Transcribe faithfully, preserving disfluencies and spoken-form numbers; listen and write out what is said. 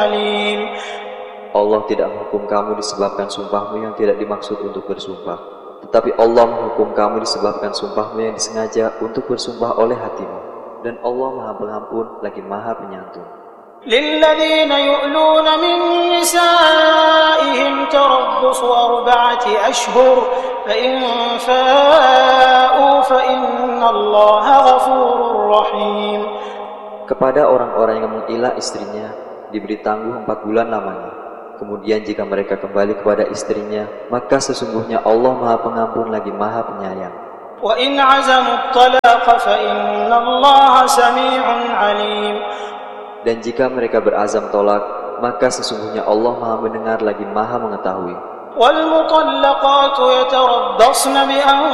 عليم. Allah tidak menghukum kamu disebabkan sumpahmu yang tidak dimaksud untuk bersumpah, tetapi Allah menghukum kamu disebabkan sumpahmu yang disengaja untuk bersumpah oleh hatimu, dan Allah Maha Pengampun lagi Maha Penyantun. للذين يؤلون من نسائهم تربص أربعة أشهر فإن فاءوا فإن الله غفور رحيم. Kepada orang-orang yang mengilah istrinya diberi tangguh empat bulan lamanya. Kemudian jika mereka kembali kepada istrinya, maka sesungguhnya Allah Maha Pengampun lagi Maha Penyayang. وإن عزموا الطلاق فإن الله سميع عليم. Dan jika mereka berazam tolak, maka sesungguhnya Allah Maha Mendengar lagi Maha Mengetahui. والمطلقات يتربصن بأنفسهن